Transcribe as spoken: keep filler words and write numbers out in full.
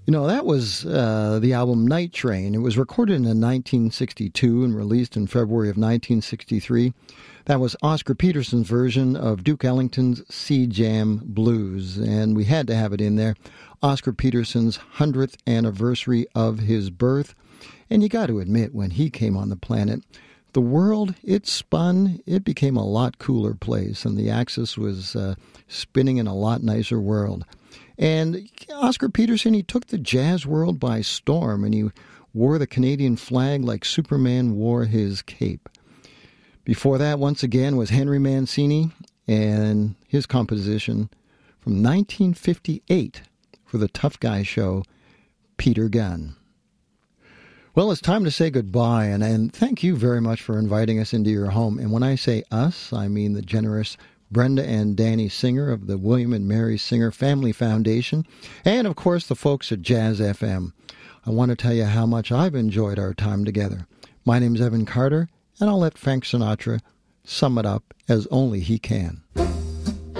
You know, that was uh, the album Night Train. It was recorded in nineteen sixty-two and released in February of nineteen sixty-three. That was Oscar Peterson's version of Duke Ellington's Sea Jam Blues, and we had to have it in there. Oscar Peterson's hundredth anniversary of his birth. And you got to admit, when he came on the planet, the world, it spun, it became a lot cooler place, and the axis was uh, spinning in a lot nicer world. And Oscar Peterson, he took the jazz world by storm, and he wore the Canadian flag like Superman wore his cape. Before that, once again, was Henry Mancini and his composition from nineteen fifty-eight for the Tough Guy show, Peter Gunn. Well, it's time to say goodbye, and, and thank you very much for inviting us into your home. And when I say us, I mean the generous Brenda and Danny Singer of the William and Mary Singer Family Foundation, and, of course, the folks at Jazz F M. I want to tell you how much I've enjoyed our time together. My name's Evan Carter, and I'll let Frank Sinatra sum it up as only he can.